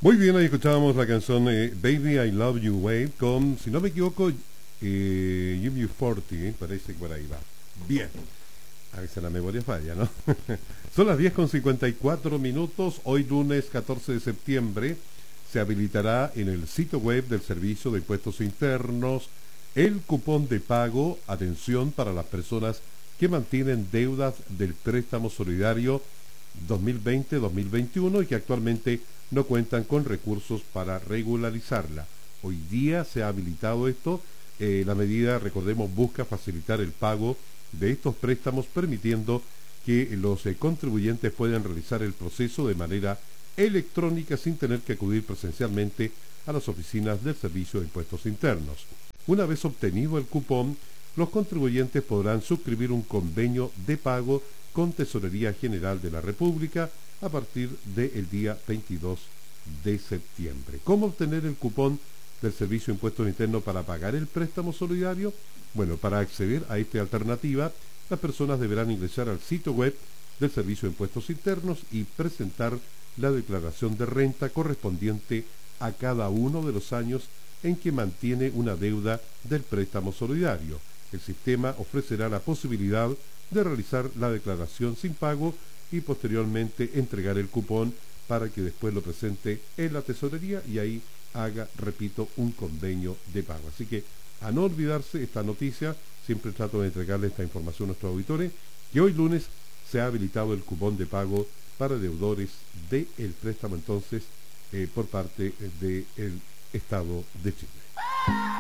Muy bien, ahí escuchábamos la canción Baby I Love You Wave con, si no me equivoco, UB40, parece que por ahí va. Bien, a veces la memoria falla, ¿no? Son las 10:54 minutos, hoy lunes 14 de septiembre, se habilitará en el sitio web del Servicio de Impuestos Internos el cupón de pago, atención, para las personas que mantienen deudas del préstamo solidario 2020-2021 y que actualmente no cuentan con recursos para regularizarla. Hoy día se ha habilitado esto. La medida, recordemos, busca facilitar el pago de estos préstamos, permitiendo que los contribuyentes puedan realizar el proceso de manera electrónica sin tener que acudir presencialmente a las oficinas del Servicio de Impuestos Internos. Una vez obtenido el cupón, los contribuyentes podrán suscribir un convenio de pago con Tesorería General de la República a partir del día 22 de septiembre. ¿Cómo obtener el cupón del Servicio de Impuestos Internos para pagar el préstamo solidario? Bueno, para acceder a esta alternativa, las personas deberán ingresar al sitio web del Servicio de Impuestos Internos y presentar la declaración de renta correspondiente a cada uno de los años en que mantiene una deuda del préstamo solidario. El sistema ofrecerá la posibilidad de realizar la declaración sin pago y posteriormente entregar el cupón para que después lo presente en la tesorería y ahí haga, repito, un convenio de pago. Así que a no olvidarse esta noticia, siempre trato de entregarle esta información a nuestros auditores, que hoy lunes se ha habilitado el cupón de pago para deudores del préstamo entonces por parte del Estado de Chile.